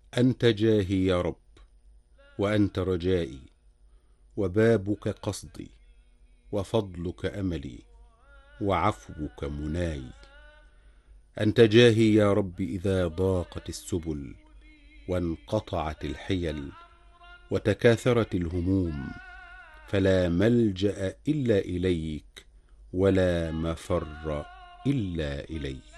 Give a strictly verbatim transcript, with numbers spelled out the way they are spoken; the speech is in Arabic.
أنت جاهي يا رب، وأنت رجائي، وبابك قصدي، وفضلك أملي، وعفوك مناي. أنت جاهي يا رب إذا ضاقت السبل، وانقطعت الحيل، وتكاثرت الهموم، فلا ملجأ إلا إليك، ولا مفر إلا إليك.